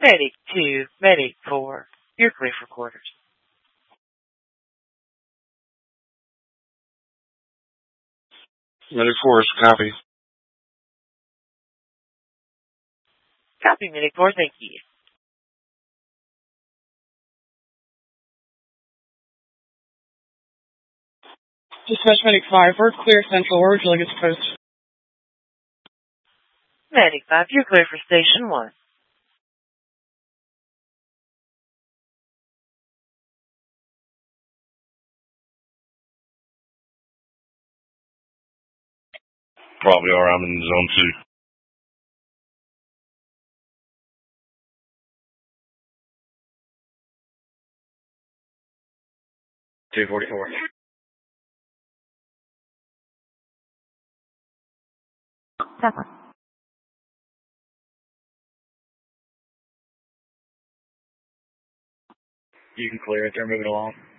Medic 2, Medic 4, you're clear for quarters. Medic 4 is copy. Copy, Medic 4, thank you. Dispatch Medic 5, we're clear central. Where would you like us to post? Medic 5, you're clear for Station 1. Probably are. I'm in zone 2. 244. You can clear it. They're moving along.